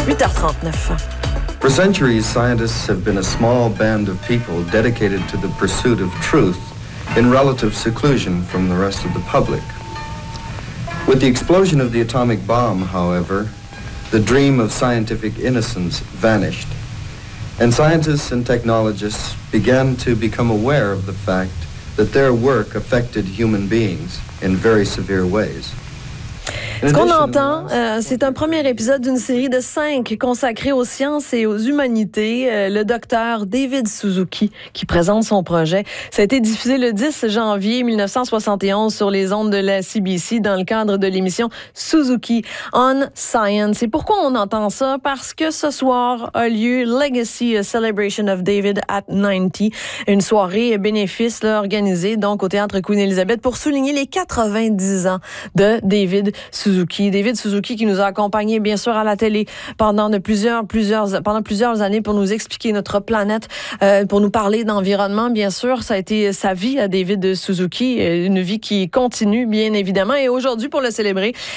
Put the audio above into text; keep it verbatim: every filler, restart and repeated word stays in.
huit heures trente-neuf. For centuries, scientists have been a small band of people dedicated to the pursuit of truth in relative seclusion from the rest of the public. With the explosion of the atomic bomb, however, the dream of scientific innocence vanished, and scientists and technologists began to become aware of the fact that their work affected human beings in very severe ways. Ce qu'on entend, euh, c'est un premier épisode d'une série de cinq consacrée aux sciences et aux humanités. Euh, le docteur David Suzuki qui présente son projet. Ça a été diffusé le dix janvier mille neuf cent soixante et onze sur les ondes de la C B C dans le cadre de l'émission Suzuki on Science. Et pourquoi on entend ça? Parce que ce soir a lieu Legacy Celebration of David at ninety, une soirée bénéfice là, organisée donc au Théâtre Queen Elizabeth pour souligner les quatre-vingt-dix ans de David Suzuki. David Suzuki qui nous a accompagnés bien sûr à la télé pendant de plusieurs plusieurs pendant plusieurs années pour nous expliquer notre planète, euh, pour nous parler d'environnement bien sûr. Ça a été sa vie à David Suzuki, une vie qui continue bien évidemment. Et aujourd'hui pour le célébrer,